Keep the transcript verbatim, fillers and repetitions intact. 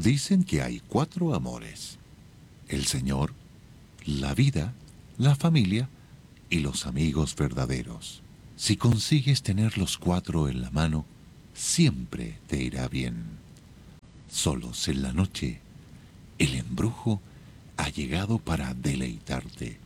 Dicen que hay cuatro amores: el Señor, la vida, la familia y los amigos verdaderos. Si consigues tener los cuatro en la mano, siempre te irá bien. Solos en la noche, el embrujo ha llegado para deleitarte